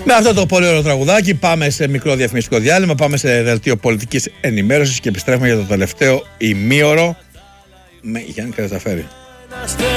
Με αυτό το πολύ ωραίο τραγουδάκι πάμε σε μικρό διαφημιστικό διάλειμμα, πάμε σε δελτίο πολιτικής ενημέρωσης και επιστρέφουμε για το τελευταίο ημίωρο με Γιάννη Καραταφέρη.